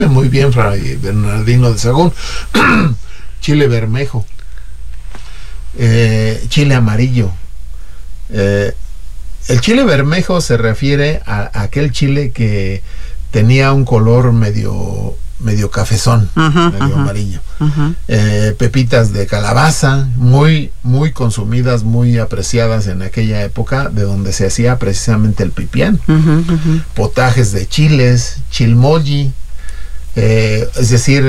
Muy bien, Fray Bernardino de Sahagún. Chile bermejo, chile amarillo. El chile bermejo se refiere a aquel chile que tenía un color medio cafezón, medio amarillo. Pepitas de calabaza, muy consumidas, muy apreciadas en aquella época, de donde se hacía precisamente el pipián. Potajes de chiles, chilmolli, es decir,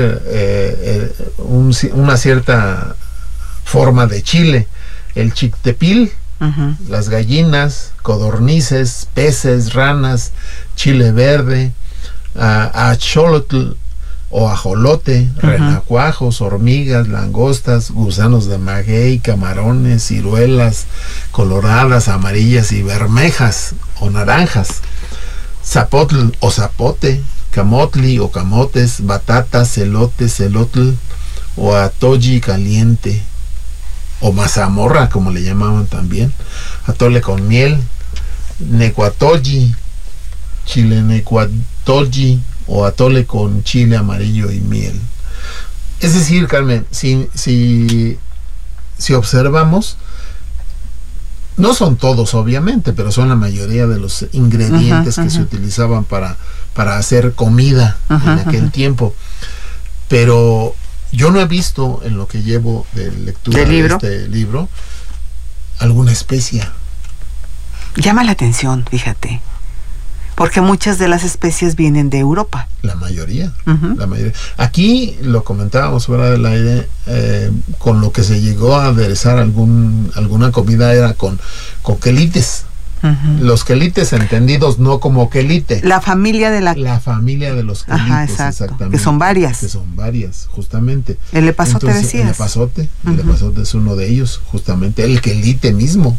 una cierta forma de chile. El chiltepil, las gallinas, codornices, peces, ranas, chile verde, acholotl o ajolote, renacuajos, hormigas, langostas, gusanos de maguey, camarones, ciruelas coloradas, amarillas y bermejas o naranjas, zapotl o zapote, camotli o camotes, batatas, celote, celotl o atolli caliente o mazamorra, como le llamaban también, atole con miel, necuatolli, chile necuatolli o atole con chile amarillo y miel. Es decir, Carmen, si observamos, no son todos obviamente, pero son la mayoría de los ingredientes que se utilizaban para hacer comida en aquel tiempo. Pero yo no he visto, en lo que llevo de lectura de este libro, alguna especia. Llama la atención, fíjate, porque muchas de las especies vienen de Europa. La mayoría. Aquí lo comentábamos fuera del aire, con lo que se llegó a aderezar alguna comida era con quelites. Los quelites entendidos no como quelite. La familia de los quelites, exactamente. Que son varias, justamente. El epazote, decías. El epazote es uno de ellos, justamente. El quelite mismo.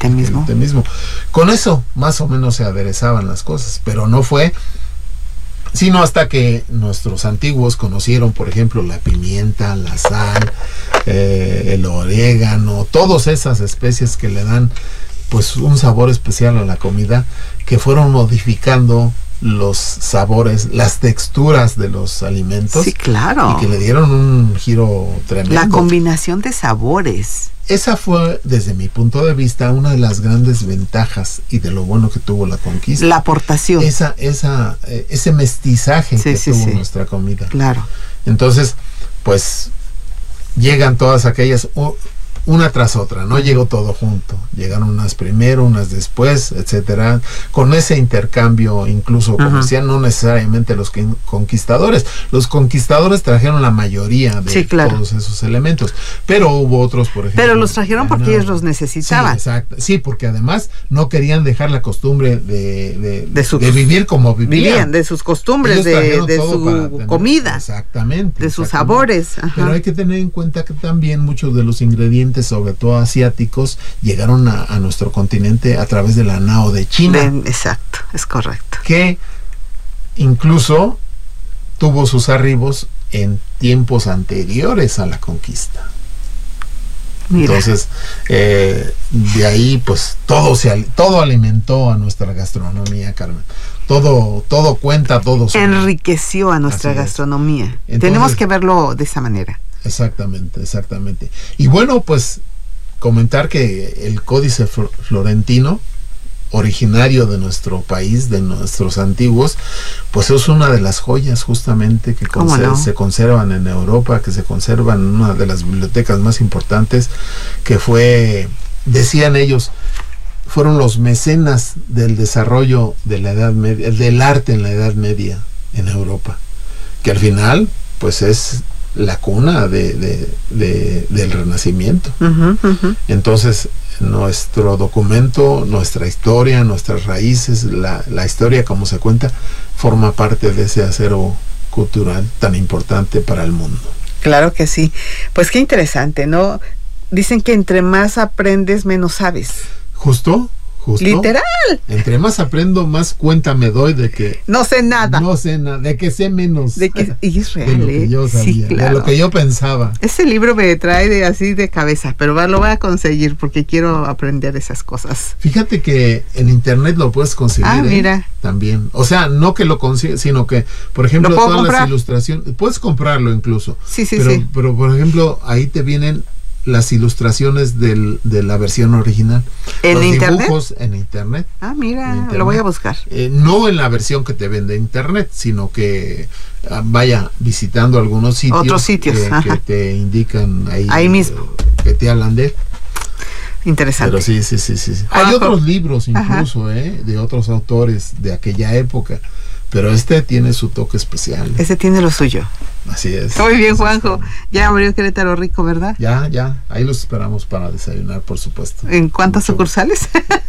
Con eso, más o menos, se aderezaban las cosas, pero no fue sino hasta que nuestros antiguos conocieron, por ejemplo, la pimienta, la sal, el orégano, todas esas especies que le dan pues un sabor especial a la comida, que fueron modificando los sabores, las texturas de los alimentos. Sí, claro. Y que le dieron un giro tremendo. La combinación de sabores. Esa fue, desde mi punto de vista, una de las grandes ventajas y de lo bueno que tuvo la conquista. La aportación. Ese mestizaje que tuvo nuestra comida. Claro. Entonces, pues, llegan todas aquellas, una tras otra, no llegó todo junto, llegaron unas primero, unas después, etcétera, con ese intercambio incluso comercial, no necesariamente los conquistadores trajeron la mayoría de todos esos elementos, pero hubo otros, por ejemplo. Pero los trajeron porque ellos los necesitaban. Sí, exacto, sí, porque además no querían dejar la costumbre de vivir como vivían, de sus costumbres, de su comida, exactamente, de sus sabores. Pero hay que tener en cuenta que también muchos de los ingredientes, sobre todo asiáticos, llegaron a nuestro continente a través de la nao de China. Exacto, es correcto. Que incluso tuvo sus arribos en tiempos anteriores a la conquista. Mira. Entonces, de ahí, pues, todo alimentó a nuestra gastronomía, Carmen. Todo cuenta, todo enriqueció a nuestra gastronomía. Entonces, tenemos que verlo de esa manera. Exactamente. Y bueno, pues comentar que el Códice Florentino, originario de nuestro país, de nuestros antiguos, pues es una de las joyas justamente que se conservan en Europa, que se conservan en una de las bibliotecas más importantes, que decían ellos, fueron los mecenas del desarrollo de la Edad Media, del arte en la Edad Media en Europa, que al final pues es la cuna del Renacimiento. Entonces, nuestro documento, nuestra historia, nuestras raíces, la historia como se cuenta, forma parte de ese acervo cultural tan importante para el mundo. Claro que sí. Pues qué interesante, ¿no? Dicen que entre más aprendes, menos sabes. Justo Justo. Literal. Entre más aprendo, más cuenta me doy de que No sé nada. no sé nada, de que sé menos De que, y es real, de lo que yo sabía, sí, claro. de lo que yo pensaba. Ese libro me trae así de cabeza, pero lo voy a conseguir porque quiero aprender esas cosas. Fíjate que en internet lo puedes conseguir. Mira. También. O sea, no que lo consigues, sino que, por ejemplo, ¿Lo puedo todas comprar? las ilustraciones, puedes comprarlo incluso. Sí, pero, pero, por ejemplo, ahí te vienen las ilustraciones de la versión original. ¿En los internet? Dibujos en internet. Mira, internet. lo voy a buscar. No en la versión que te vende internet, sino que vaya visitando algunos sitios. Otros sitios. Que te indican ahí mismo. Que te hablan de. Interesante. Pero sí. Hay otros libros incluso, de otros autores de aquella época. Pero este tiene su toque especial. Ese tiene lo suyo. Así es. Muy bien, Juanjo. Ya abrió Querétaro Rico, ¿verdad? Ya. Ahí los esperamos para desayunar, por supuesto. ¿En cuántas sucursales?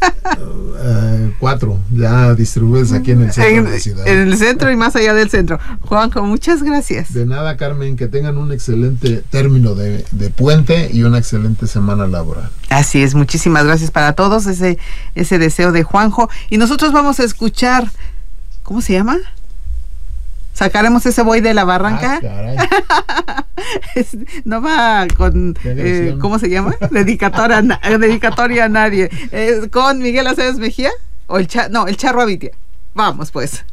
4. Ya distribuidos aquí en el centro de la ciudad. En el centro y más allá del centro. Juanjo, muchas gracias. De nada, Carmen. Que tengan un excelente término de puente y una excelente semana laboral. Así es. Muchísimas gracias para todos. Ese deseo de Juanjo. Y nosotros vamos a escuchar... ¿Cómo se llama? ¿Sacaremos ese buey de la barranca? Caray. No va con... ¿cómo se llama? Dedicatoria a nadie. ¿Con Miguel Aceves Mejía? ¿O el Charro Avitia? Vamos, pues.